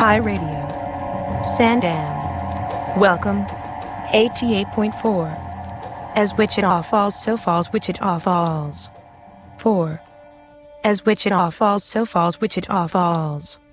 Hi Radio. Sandam. Welcome. 88.4. As Wichita Falls, so falls Wichita Falls. 4. As Wichita Falls, so falls Wichita Falls.